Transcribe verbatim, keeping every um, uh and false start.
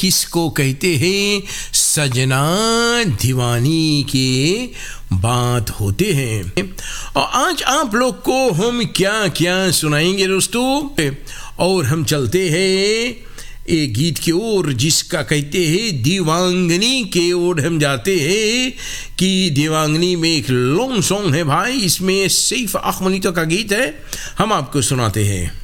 किसको कहते हैं सजना दीवानी के बात होते हैं। और आज आप लोग को हम क्या क्या सुनाएंगे दोस्तों, और हम चलते हैं एक गीत की ओर जिसका कहते हैं दीवांगनी के ओर हम जाते हैं। कि दीवांगनी में एक लॉन्ग सॉन्ग है भाई, इसमें सैफ अख्तर का गीत है, हम आपको सुनाते हैं।